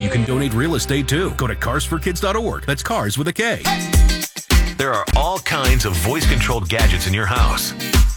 You can donate real estate too. Go to carsforkids.org. That's cars with a K. There are all kinds of voice-controlled gadgets in your house.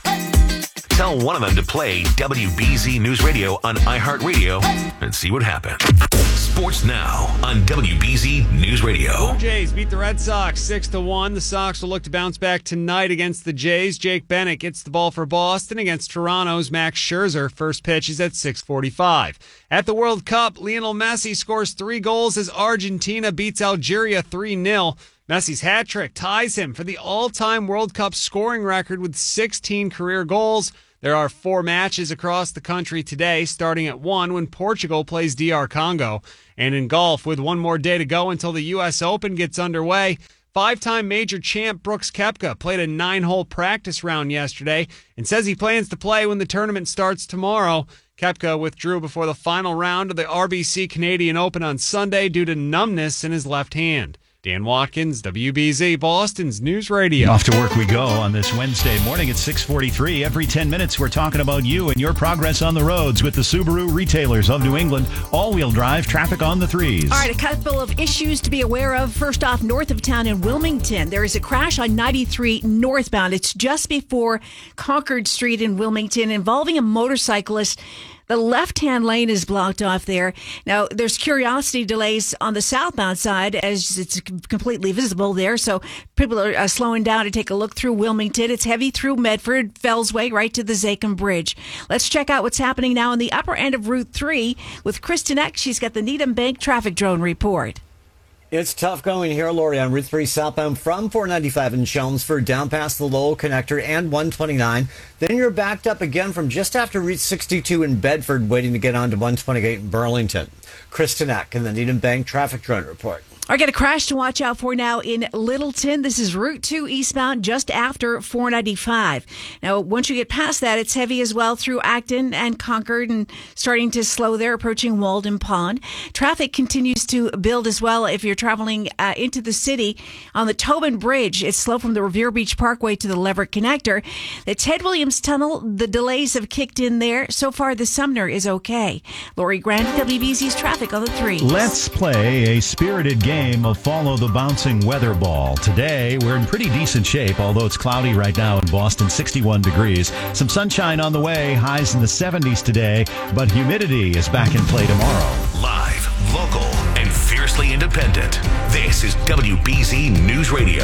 Tell one of them to play WBZ News Radio on iHeartRadio and see what happens. Sports now on WBZ News Radio. Blue Jays beat the Red Sox 6-1. The Sox will look to bounce back tonight against the Jays. Jake Bennett gets the ball for Boston against Toronto's Max Scherzer. First pitch is at 6:45. At the World Cup, Lionel Messi scores 3 goals as Argentina beats Algeria 3-0. Messi's hat trick ties him for the all-time World Cup scoring record with 16 career goals. There are 4 matches across the country today, starting at 1 when Portugal plays DR Congo. And in golf, with one more day to go until the U.S. Open gets underway, 5-time major champ Brooks Koepka played a 9-hole practice round yesterday and says he plans to play when the tournament starts tomorrow. Koepka withdrew before the final round of the RBC Canadian Open on Sunday due to numbness in his left hand. Dan Watkins, WBZ, Boston's News Radio. Off to work we go on this Wednesday morning at 6:43. Every 10 minutes, we're talking about you and your progress on the roads with the Subaru retailers of New England. All-wheel drive, traffic on the threes. All right, a couple of issues to be aware of. First off, north of town in Wilmington, there is a crash on 93 northbound. It's just before Concord Street in Wilmington involving a motorcyclist. The left-hand lane is blocked off there. Now, there's curiosity delays on the southbound side as it's completely visible there. So people are slowing down to take a look through Wilmington. It's heavy through Medford, Fellsway, right to the Zakim Bridge. Let's check out what's happening now on the upper end of Route 3 with Kristen Eck. She's got the Needham Bank traffic drone report. It's tough going here, Lori, on Route 3 southbound from 495 in Chelmsford down past the Lowell Connector and 129. Then you're backed up again from just after Route 62 in Bedford, waiting to get onto 128 in Burlington. Kristen Eck in the Needham Bank traffic drone report. I got a crash to watch out for now in Littleton. This is Route 2 eastbound just after 495. Now, once you get past that, it's heavy as well through Acton and Concord and starting to slow there, approaching Walden Pond. Traffic continues to build as well if you're traveling into the city on the Tobin Bridge. It's slow from the Revere Beach Parkway to the Leverett Connector. The Ted Williams Tunnel, the delays have kicked in there. So far, the Sumner is okay. Lori Grant, WBZ's traffic on the 3. Let's play a spirited game of Follow the Bouncing Weather Ball. Today, we're in pretty decent shape, although it's cloudy right now in Boston, 61 degrees. Some sunshine on the way, highs in the 70s today, but humidity is back in play tomorrow. Live, local, and fiercely independent. This is WBZ News Radio.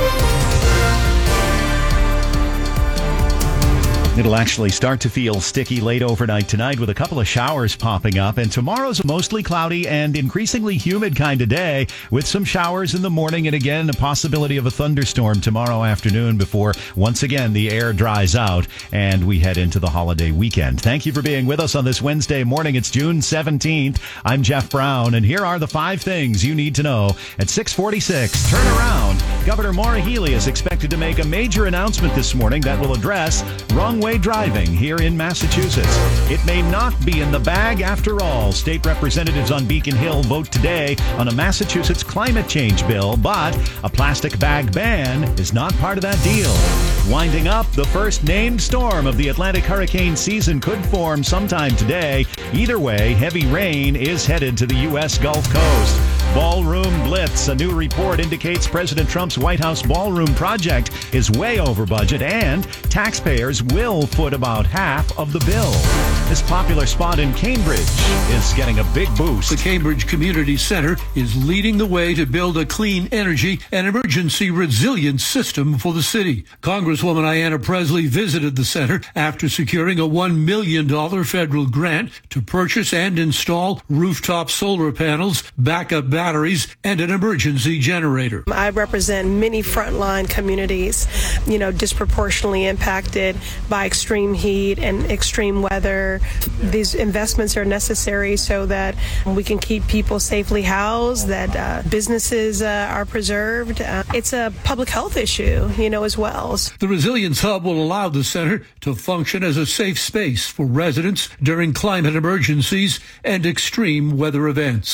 It'll actually start to feel sticky late overnight tonight with a couple of showers popping up. And tomorrow's a mostly cloudy and increasingly humid kind of day with some showers in the morning and again a possibility of a thunderstorm tomorrow afternoon before once again the air dries out and we head into the holiday weekend. Thank you for being with us on this Wednesday morning. It's June 17th. I'm Jeff Brown, and here are the 5 things you need to know at 6:46. Turn around. Governor Maura Healey is expected to make a major announcement this morning that will address wrong-way driving here in Massachusetts. It may not be in the bag after all. State representatives on Beacon Hill vote today on a Massachusetts climate change bill, but a plastic bag ban is not part of that deal. Winding up, the first named storm of the Atlantic hurricane season could form sometime today. Either way, heavy rain is headed to the U.S. Gulf Coast. Ballroom Blitz. A new report indicates President Trump's White House ballroom project is way over budget and taxpayers will foot about half of the bill. This popular spot in Cambridge is getting a big boost. The Cambridge Community Center is leading the way to build a clean energy and emergency resilience system for the city. Congresswoman Ayanna Pressley visited the center after securing a $1 million federal grant to purchase and install rooftop solar panels, backup batteries, and an emergency generator. I represent many frontline communities, disproportionately impacted by extreme heat and extreme weather. These investments are necessary so that we can keep people safely housed, that businesses are preserved. It's a public health issue, as well. The Resilience Hub will allow the center to function as a safe space for residents during climate emergencies and extreme weather events.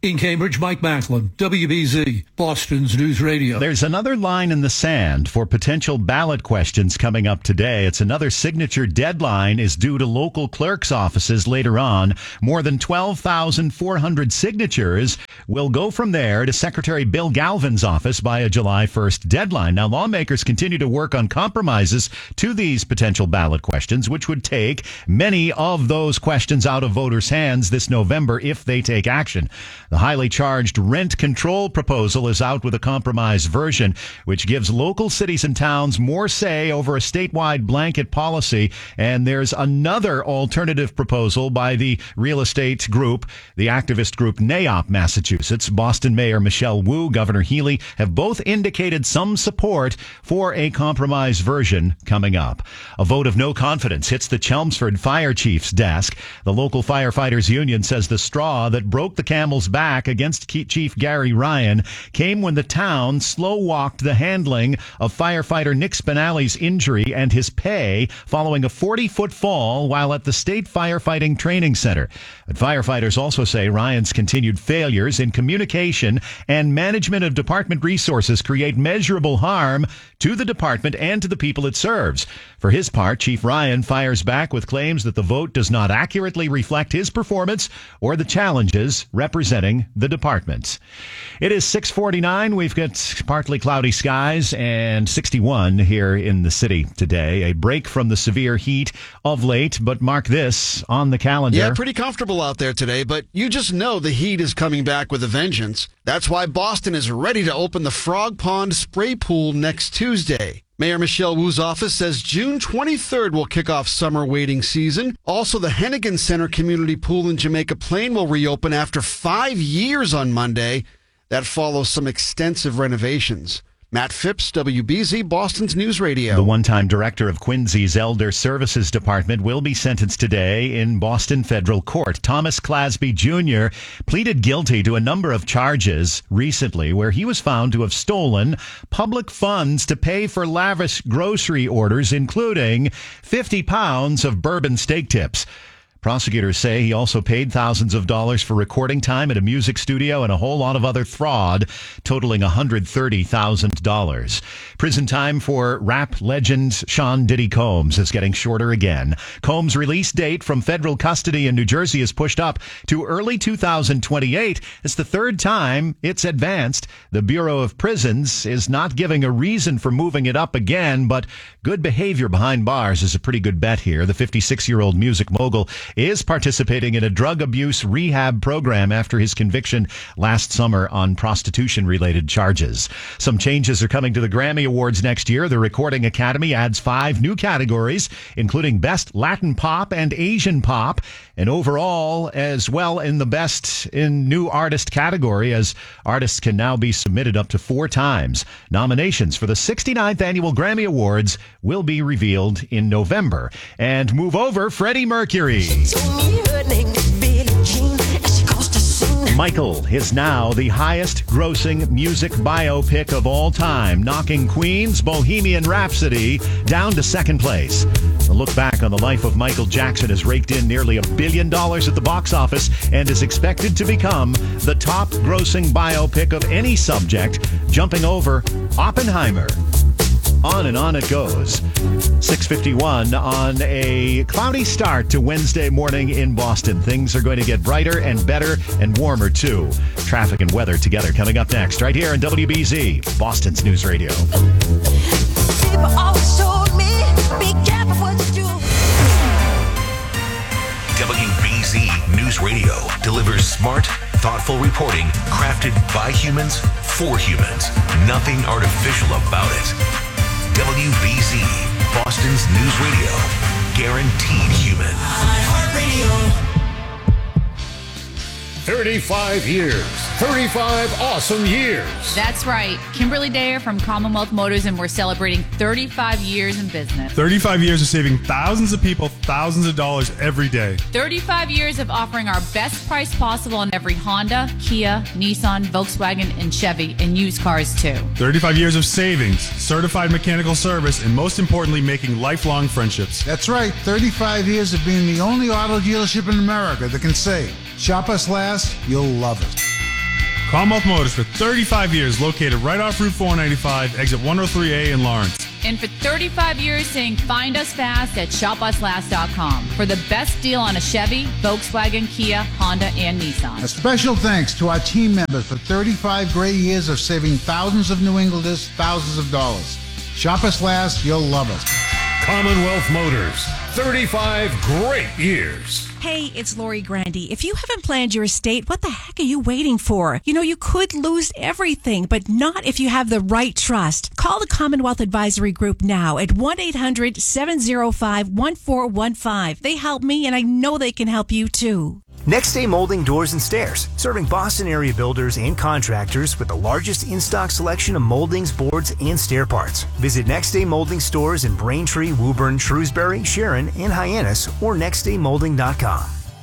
In Cambridge, Mike Macklin, WBZ, Boston's News Radio. There's another line in the sand for potential ballot questions coming up today. It's another signature deadline is due to local clerks' offices later on. More than 12,400 signatures will go from there to Secretary Bill Galvin's office by a July 1st deadline. Now, lawmakers continue to work on compromises to these potential ballot questions, which would take many of those questions out of voters' hands this November if they take action. The highly charged rent control proposal is out with a compromise version, which gives local cities and towns more say over a statewide blanket policy. And there's another alternative proposal by the real estate group, the activist group NAIOP Massachusetts. Boston Mayor Michelle Wu, Governor Healy have both indicated some support for a compromise version coming up. A vote of no confidence hits the Chelmsford fire chief's desk. The local firefighters union says the straw that broke the camel's back against Chief Gary Ryan came when the town slow-walked the handling of firefighter Nick Spinelli's injury and his pay following a 40-foot fall while at the State Firefighting Training Center. But firefighters also say Ryan's continued failures in communication and management of department resources create measurable harm to the department and to the people it serves. For his part, Chief Ryan fires back with claims that the vote does not accurately reflect his performance or the challenges representing the department. It is 6:49. We've got partly cloudy skies and 61 here in the city today. A break from the severe heat of late, but mark this on the calendar. Yeah, pretty comfortable out there today, but you just know the heat is coming back with a vengeance. That's why Boston is ready to open the Frog Pond Spray Pool next Tuesday. Mayor Michelle Wu's office says June 23rd will kick off summer wading season. Also, the Hennigan Center Community Pool in Jamaica Plain will reopen after 5 years on Monday. That follows some extensive renovations. Matt Phipps, WBZ, Boston's News Radio. The one-time director of Quincy's Elder Services Department will be sentenced today in Boston Federal Court. Thomas Clasby Jr. pleaded guilty to a number of charges recently where he was found to have stolen public funds to pay for lavish grocery orders, including 50 pounds of bourbon steak tips. Prosecutors say he also paid thousands of dollars for recording time at a music studio and a whole lot of other fraud, totaling $130,000. Prison time for rap legend Sean Diddy Combs is getting shorter again. Combs' release date from federal custody in New Jersey is pushed up to early 2028. It's the third time it's advanced. The Bureau of Prisons is not giving a reason for moving it up again, but good behavior behind bars is a pretty good bet here. The 56-year-old music mogul is participating in a drug abuse rehab program after his conviction last summer on prostitution-related charges. Some changes are coming to the Grammy Awards next year. The Recording Academy adds 5 new categories, including Best Latin Pop and Asian Pop, and overall as well in the Best in New Artist category, as artists can now be submitted up to 4 times. Nominations for the 69th Annual Grammy Awards will be revealed in November. And move over, Freddie Mercury. Michael is now the highest grossing music biopic of all time, knocking Queen's Bohemian Rhapsody down to second place. A look back on the life of Michael Jackson has raked in nearly $1 billion at the box office and is expected to become the top grossing biopic of any subject, jumping over Oppenheimer. On and on it goes. 6:51 on a cloudy start to Wednesday morning in Boston. Things are going to get brighter and better and warmer, too. Traffic and weather together coming up next, right here on WBZ, Boston's News Radio. People always told me, be careful what you do. WBZ News Radio delivers smart, thoughtful reporting crafted by humans for humans. Nothing artificial about it. WBZ, Boston's News Radio. Guaranteed human. iHeartRadio. 35 years. 35 awesome years. That's right. Kimberly Dayer from Commonwealth Motors, and we're celebrating 35 years in business. 35 years of saving thousands of people thousands of dollars every day. 35 years of offering our best price possible on every Honda, Kia, Nissan, Volkswagen, and Chevy, and used cars too. 35 years of savings, certified mechanical service, and most importantly, making lifelong friendships. That's right. 35 years of being the only auto dealership in America that can say, shop us last, you'll love it. Commonwealth Motors for 35 years, located right off Route 495, exit 103A in Lawrence. And for 35 years saying find us fast at shopuslast.com for the best deal on a Chevy, Volkswagen, Kia, Honda, and Nissan. A special thanks to our team members for 35 great years of saving thousands of New Englanders thousands of dollars. Shop us last, you'll love us. Commonwealth Motors, 35 great years. Hey, it's Lori Grandy. If you haven't planned your estate, what the heck are you waiting for? You know, you could lose everything, but not if you have the right trust. Call the Commonwealth Advisory Group now at 1-800-705-1415. They help me, and I know they can help you too. Next Day Molding Doors and Stairs, serving Boston area builders and contractors with the largest in-stock selection of moldings, boards, and stair parts. Visit Next Day Molding stores in Braintree, Woburn, Shrewsbury, Sharon, and Hyannis, or nextdaymolding.com.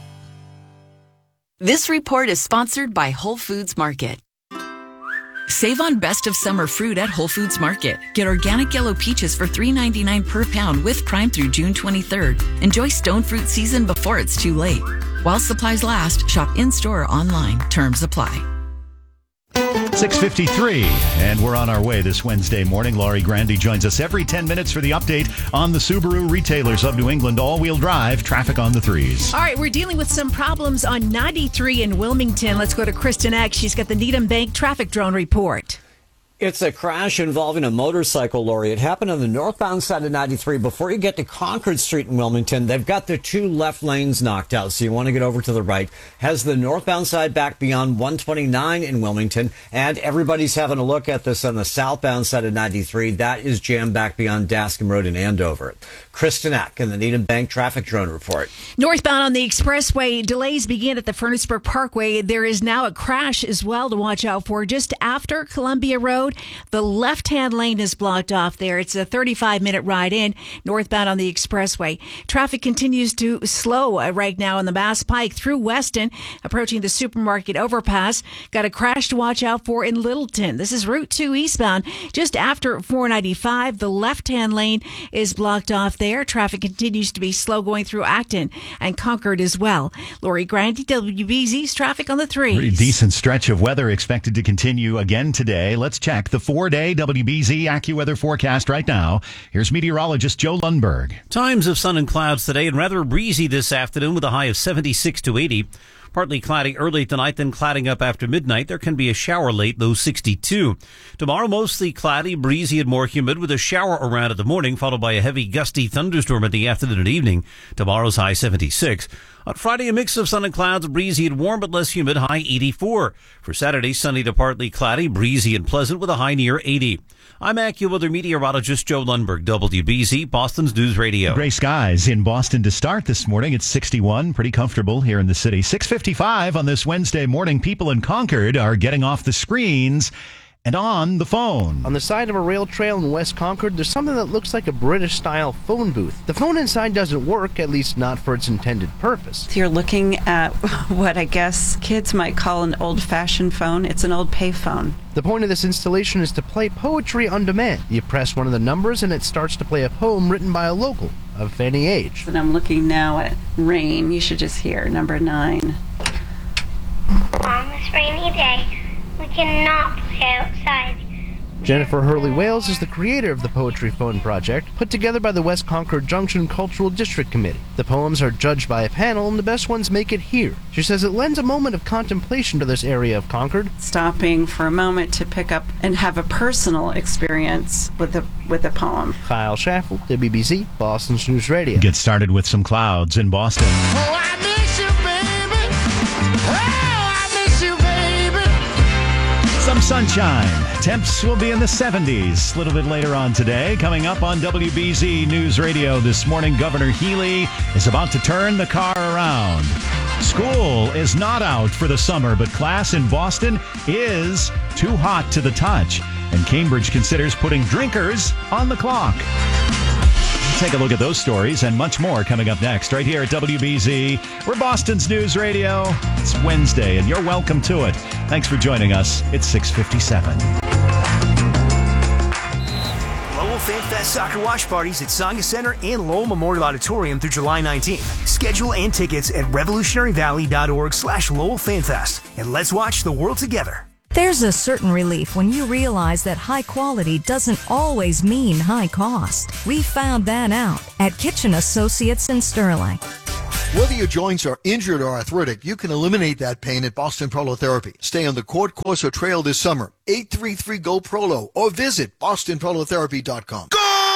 This report is sponsored by Whole Foods Market. Save on best of summer fruit at Whole Foods Market. Get organic yellow peaches for $3.99 per pound with Prime through June 23rd. Enjoy stone fruit season before it's too late. While supplies last, shop in-store or online. Terms apply. 6:53, and we're on our way this Wednesday morning. Laurie Grandy joins us every 10 minutes for the update on the Subaru retailers of New England all-wheel drive traffic on the threes. All right, we're dealing with some problems on 93 in Wilmington. Let's go to Kristen Eck. She's got the Needham Bank traffic drone report. It's a crash involving a motorcycle lorry. It happened on the northbound side of 93. Before you get to Concord Street in Wilmington, they've got the two left lanes knocked out, so you want to get over to the right. Has the northbound side back beyond 129 in Wilmington, and everybody's having a look at this on the southbound side of 93. That is jammed back beyond Dascom Road in Andover. Kristen Eck in the Needham Bank traffic drone report. Northbound on the expressway, delays begin at the Furnaceburg Parkway. There is now a crash as well to watch out for just after Columbia Road. The left-hand lane is blocked off there. It's a 35-minute ride in, northbound on the expressway. Traffic continues to slow right now on the Mass Pike through Weston, approaching the supermarket overpass. Got a crash to watch out for in Littleton. This is Route 2 eastbound, just after 495. The left-hand lane is blocked off there. Traffic continues to be slow going through Acton and Concord as well. Lori Grandy, WBZ's traffic on the threes. Pretty decent stretch of weather expected to continue again today. Let's check the 4-day WBZ AccuWeather forecast right now. Here's meteorologist Joe Lundberg. Times of sun and clouds today and rather breezy this afternoon with a high of 76 to 80. Partly cloudy early tonight, then clouding up after midnight. There can be a shower late, low 62. Tomorrow, mostly cloudy, breezy, and more humid with a shower around in the morning, followed by a heavy, gusty thunderstorm at the afternoon and evening. Tomorrow's high 76. On Friday, a mix of sun and clouds, breezy and warm, but less humid, high 84. For Saturday, sunny to partly cloudy, breezy and pleasant with a high near 80. I'm AccuWeather meteorologist Joe Lundberg, WBZ, Boston's News Radio. Gray skies in Boston to start this morning. It's 61, pretty comfortable here in the city. 6:55 on this Wednesday morning. People in Concord are getting off the screens and on the phone. On the side of a rail trail in West Concord, there's something that looks like a British-style phone booth. The phone inside doesn't work, at least not for its intended purpose. You're looking at what I guess kids might call an old-fashioned phone. It's an old pay phone. The point of this installation is to play poetry on demand. You press one of the numbers and it starts to play a poem written by a local of any age. And I'm looking now at rain. You should just hear number 9. On this rainy day, we cannot play outside. Jennifer Hurley Wales is the creator of the Poetry Phone Project, put together by the West Concord Junction Cultural District Committee. The poems are judged by a panel, and the best ones make it here. She says it lends a moment of contemplation to this area of Concord. Stopping for a moment to pick up and have a personal experience with a poem. Kyle Schaffel, WBZ, Boston's News Radio. Get started with some clouds in Boston. Oh, I miss you, baby. Oh, I miss you, baby. Some sunshine. Temps will be in the 70s a little bit later on today. Coming up on WBZ News Radio this morning, Governor Healy is about to turn the car around. School is not out for the summer, but class in Boston is too hot to the touch. And Cambridge considers putting drinkers on the clock. Take a look at those stories and much more coming up next right here at WBZ. We're Boston's News Radio. It's Wednesday, and you're welcome to it. Thanks for joining us. It's 6:57. Lowell FanFest Soccer Watch Parties at Saga Center and Lowell Memorial Auditorium through July 19th. Schedule and tickets at revolutionaryvalley.org/Lowell FanFest. And let's watch the world together. There's a certain relief when you realize that high quality doesn't always mean high cost. We found that out at Kitchen Associates in Sterling. Whether your joints are injured or arthritic, you can eliminate that pain at Boston Prolotherapy. Stay on the Court Course or Trail this summer. 833-GO-PROLO or visit bostonprolotherapy.com.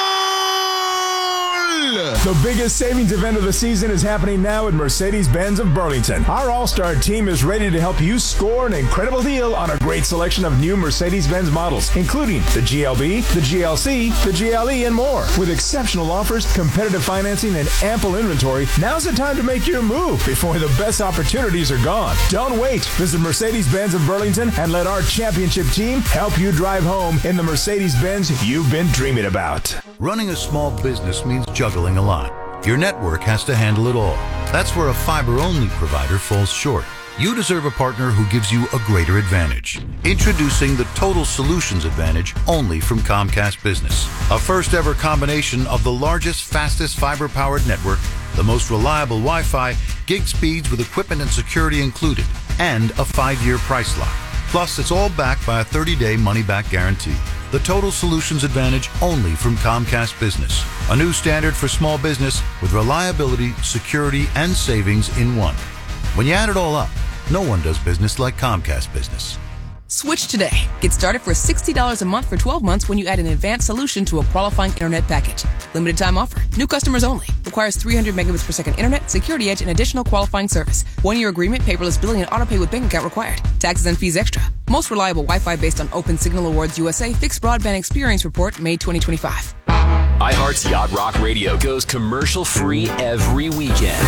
The biggest savings event of the season is happening now at Mercedes-Benz of Burlington. Our all-star team is ready to help you score an incredible deal on a great selection of new Mercedes-Benz models, including the GLB, the GLC, the GLE, and more. With exceptional offers, competitive financing, and ample inventory, now's the time to make your move before the best opportunities are gone. Don't wait. Visit Mercedes-Benz of Burlington and let our championship team help you drive home in the Mercedes-Benz you've been dreaming about. Running a small business means juggling a lot. Your network has to handle it all. That's where a fiber-only provider falls short. You deserve a partner who gives you a greater advantage. Introducing the Total Solutions Advantage only from Comcast Business. A first-ever combination of the largest, fastest fiber-powered network, the most reliable Wi-Fi, gig speeds with equipment and security included, and a 5-year price lock. Plus, it's all backed by a 30-day money-back guarantee. The Total Solutions Advantage only from Comcast Business. A new standard for small business with reliability, security, and savings in one. When you add it all up, no one does business like Comcast Business. Switch today. Get started for $60 a month for 12 months when you add an advanced solution to a qualifying internet package. Limited time offer. New customers only. Requires 300 megabits per second internet, security edge, and additional qualifying service. 1-year agreement, paperless billing, and autopay with bank account required. Taxes and fees extra. Most reliable Wi-Fi based on Open Signal Awards USA Fixed Broadband Experience Report, May 2025. iHeart's Yacht Rock Radio goes commercial-free every weekend.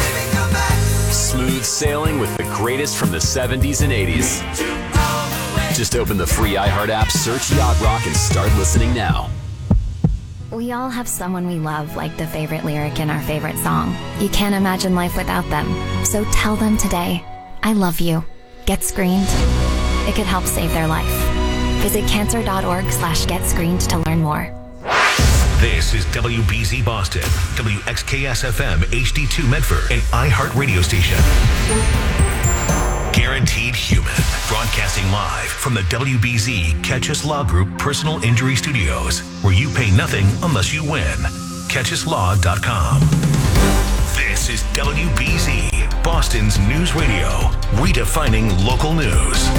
Smooth sailing with the greatest from the 70s and 80s. Just open the free iHeart app, search Yacht Rock, and start listening now. We all have someone we love, like the favorite lyric in our favorite song. You can't imagine life without them. So tell them today, I love you. Get screened. It could help save their life. Visit cancer.org/getscreened to learn more. This is WBZ Boston, WXKS-FM HD2 Medford, and iHeart Radio Station. Guaranteed Human, broadcasting live from the WBZ Catchus Law Group Personal Injury Studios, where you pay nothing unless you win. CatchusLaw.com. This is WBZ, Boston's news radio, redefining local news.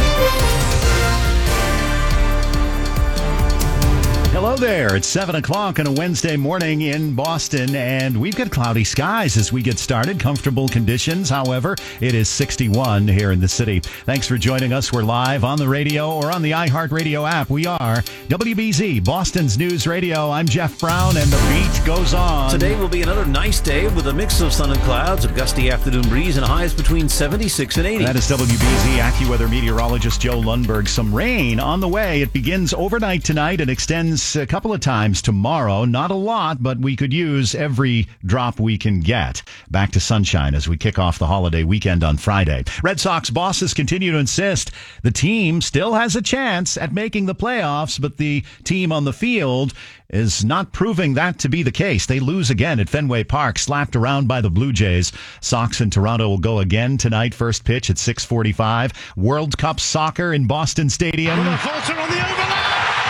Hello there. It's 7 o'clock on a Wednesday morning in Boston, and we've got cloudy skies as we get started. Comfortable conditions, however. It is 61 here in the city. Thanks for joining us. We're live on the radio or on the iHeartRadio app. We are WBZ, Boston's News Radio. I'm Jeff Brown, and the beat goes on. Today will be another nice day with a mix of sun and clouds, a gusty afternoon breeze, and highs between 76 and 80. That is WBZ AccuWeather meteorologist Joe Lundberg. Some rain on the way. It begins overnight tonight and extends a couple of times tomorrow. Not a lot, but we could use every drop we can get. Back to sunshine as we kick off the holiday weekend on Friday. Red Sox bosses continue to insist the team still has a chance at making the playoffs, but the team on the field is not proving that to be the case. They lose again at Fenway Park, slapped around by the Blue Jays. Sox in Toronto will go again tonight. First pitch at 6:45. World Cup soccer in Boston Stadium. Fulton on the overlap.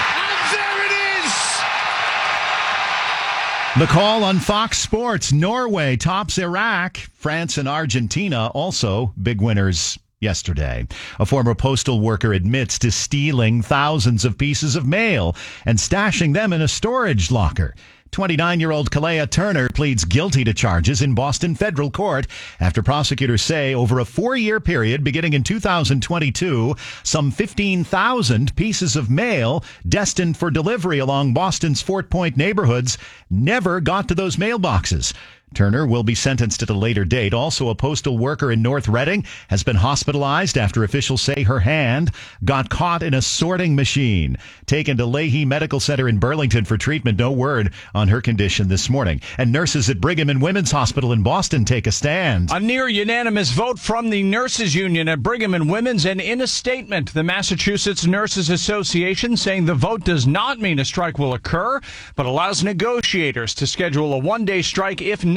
The call on Fox Sports. Norway tops Iraq. France and Argentina also big winners yesterday. A former postal worker admits to stealing thousands of pieces of mail and stashing them in a storage locker. 29-year-old Kalea Turner pleads guilty to charges in Boston federal court after prosecutors say over a 4-year period beginning in 2022, some 15,000 pieces of mail destined for delivery along Boston's Fort Point neighborhoods never got to those mailboxes. Turner will be sentenced at a later date. Also, a postal worker in North Reading has been hospitalized after officials say her hand got caught in a sorting machine. Taken to Leahy Medical Center in Burlington for treatment. No word on her condition this morning. And nurses at Brigham and Women's Hospital in Boston take a stand. A near unanimous vote from the nurses union at Brigham and Women's, and in a statement, the Massachusetts Nurses Association saying the vote does not mean a strike will occur, but allows negotiators to schedule a one-day strike if necessary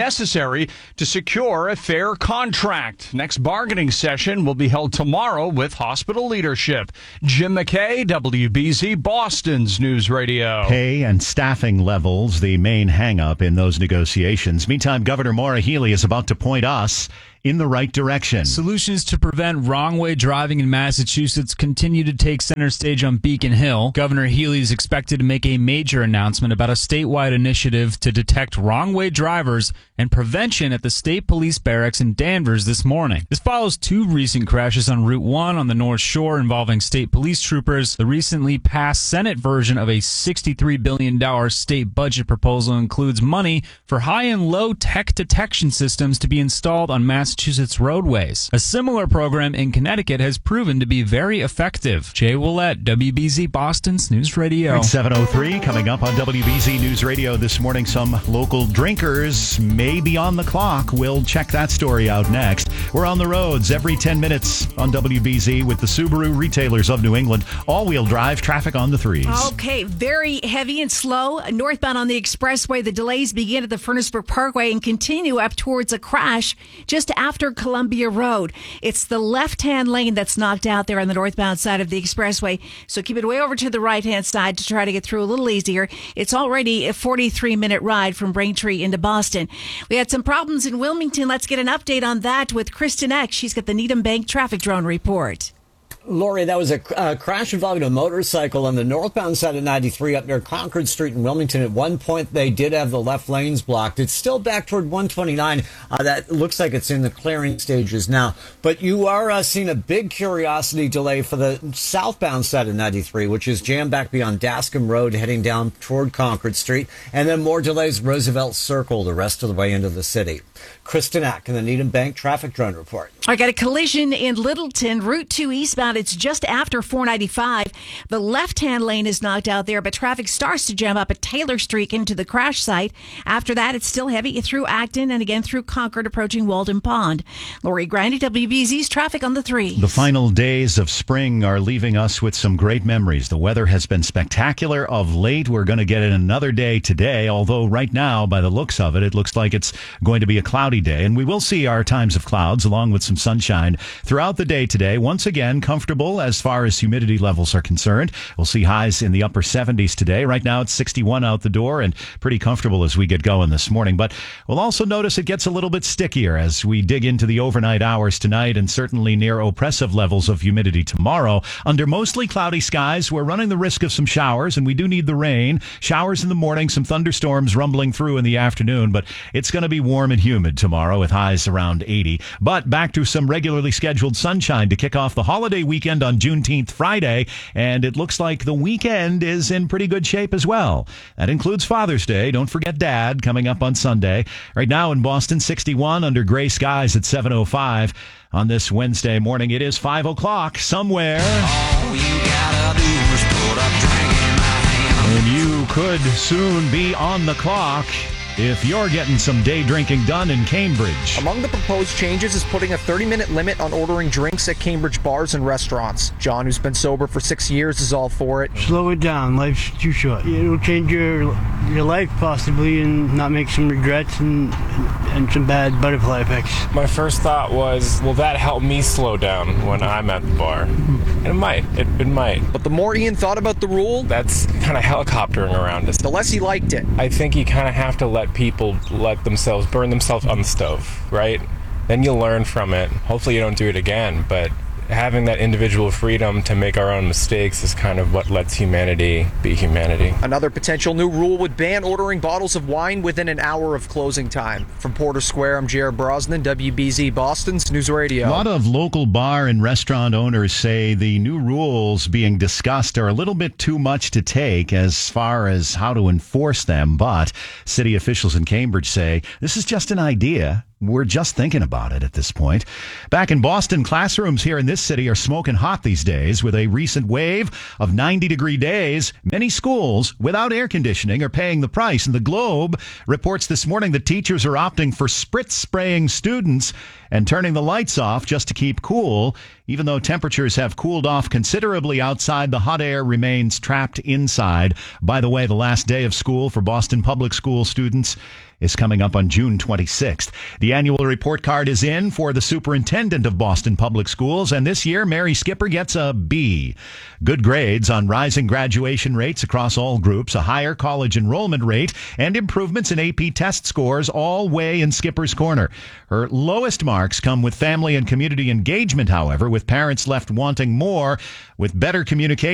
necessary to secure a fair contract. Next bargaining session will be held tomorrow with hospital leadership. Jim McKay, WBZ Boston's News Radio. Pay and staffing levels, the main hang-up in those negotiations. Meantime, Governor Maura Healey is about to point us in the right direction. Solutions to prevent wrong-way driving in Massachusetts continue to take center stage on Beacon Hill. Governor Healey is expected to make a major announcement about a statewide initiative to detect wrong-way drivers and prevention at the State Police Barracks in Danvers this morning. This follows two recent crashes on Route 1 on the North Shore involving state police troopers. The recently passed Senate version of a $63 billion state budget proposal includes money for high and low tech detection systems to be installed on Massachusetts roadways. A similar program in Connecticut has proven to be very effective. Jay Willett, WBZ Boston's News Radio. 7:03 coming up on WBZ News Radio this morning. Some local drinkers may be on the clock. We'll check that story out next. We're on the roads every 10 minutes on WBZ with the Subaru Retailers of New England. All-wheel drive traffic on the threes. Okay, very heavy and slow. Northbound on the expressway, the delays begin at the Furnaceburg Parkway and continue up towards a crash just after Columbia Road. It's the left-hand lane that's knocked out there on the northbound side of the expressway. So keep it way over to the right-hand side to try to get through a little easier. It's already a 43-minute ride from Braintree into Boston. We had some problems in Wilmington. Let's get an update on that with Kristen Eck. She's got the Needham Bank traffic drone report. Lori, that was a crash involving a motorcycle on the northbound side of 93 up near Concord Street in Wilmington. At one point, they did have the left lanes blocked. It's still back toward 129. That looks like it's in the clearing stages now. But you are seeing a big curiosity delay for the southbound side of 93, which is jammed back beyond Dascom Road heading down toward Concord Street. And then more delays Roosevelt Circle the rest of the way into the city. Kristen Ack in the Needham Bank traffic drone report. I got a collision in Littleton, Route 2 eastbound. It's just after 495. The left-hand lane is knocked out there, but traffic starts to jam up at Taylor Street into the crash site. After that, it's still heavy through Acton and again through Concord approaching Walden Pond. Lori Grandy, WBZ's traffic on the threes. The final days of spring are leaving us with some great memories. The weather has been spectacular of late. We're going to get another day today, although right now, by the looks of it, it looks like it's going to be a cloudy day. And we will see our times of clouds along with some sunshine throughout the day today. Once again, comfortable as far as humidity levels are concerned. We'll see highs in the upper 70s today. Right now, it's 61 out the door and pretty comfortable as we get going this morning. But we'll also notice it gets a little bit stickier as we dig into the overnight hours tonight and certainly near oppressive levels of humidity tomorrow. Under mostly cloudy skies, we're running the risk of some showers, and we do need the rain. Showers in the morning, some thunderstorms rumbling through in the afternoon, but it's going to be warm and humid tomorrow with highs around 80. But back to some regularly scheduled sunshine to kick off the holiday weekend on Juneteenth Friday, and it looks like the weekend is in pretty good shape as well. That includes Father's Day. Don't forget Dad coming up on Sunday. Right now in Boston, 61 under gray skies at 7:05 on this Wednesday morning. It is 5 o'clock somewhere. All you gotta do is put a drink in my hand. And you could soon be on the clock if you're getting some day drinking done in Cambridge. Among the proposed changes is putting a 30-minute limit on ordering drinks at Cambridge bars and restaurants. John, who's been sober for 6 years, is all for it. Slow it down. Life's too short. It'll change your life possibly and not make some regrets and some bad butterfly effects. My first thought was, will that help me slow down when I'm at the bar? And it might. It might. But the more Ian thought about the rule, that's kind of helicoptering around us. The less he liked it. I think you kind of have to let people burn themselves on the stove, right? Then you'll learn from it. Hopefully you don't do it again, but having that individual freedom to make our own mistakes is kind of what lets humanity be humanity. Another potential new rule would ban ordering bottles of wine within an hour of closing time. From Porter Square, I'm Jared Brosnan, WBZ Boston's News Radio. A lot of local bar and restaurant owners say the new rules being discussed are a little bit too much to take as far as how to enforce them, but city officials in Cambridge say this is just an idea. We're just thinking about it at this point. Back in Boston, classrooms here in this city are smoking hot these days. With a recent wave of 90-degree days, many schools without air conditioning are paying the price. And the Globe reports this morning that teachers are opting for spritz spraying students and turning the lights off just to keep cool. Even though temperatures have cooled off considerably outside, the hot air remains trapped inside. By the way, the last day of school for Boston public school students is coming up on June 26th. The annual report card is in for the superintendent of Boston Public Schools, and this year Mary Skipper gets a B. Good grades on rising graduation rates across all groups, a higher college enrollment rate, and improvements in AP test scores all weigh in Skipper's corner. Her lowest marks come with family and community engagement, however, with parents left wanting more with better communication